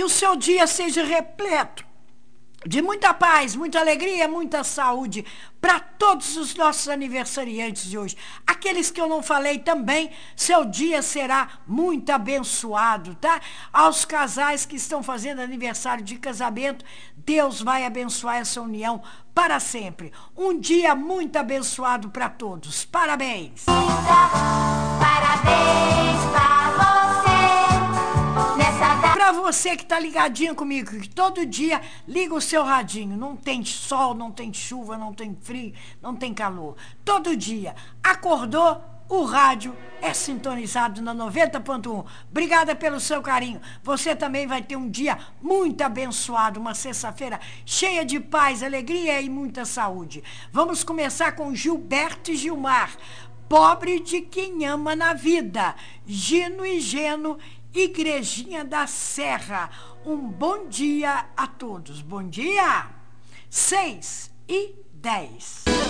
Que o seu dia seja repleto de muita paz, muita alegria, muita saúde para todos os nossos aniversariantes de hoje. Aqueles que eu não falei também, seu dia será muito abençoado, tá? Aos casais que estão fazendo aniversário de casamento, Deus vai abençoar essa união para sempre. Um dia muito abençoado para todos. Parabéns! Parabéns pra você nessa data. Para você que tá ligadinho comigo, que todo dia liga o seu radinho, não tem sol, não tem chuva, não tem frio, não tem calor. Todo dia, acordou, o rádio é sintonizado na 90.1. Obrigada pelo seu carinho. Você também vai ter um dia muito abençoado, uma sexta-feira cheia de paz, alegria e muita saúde. Vamos começar com Gilberto e Gilmar. Pobre de quem ama na vida. Gino e Geno, Igrejinha da Serra. Um bom dia a todos. Bom dia. 6:10.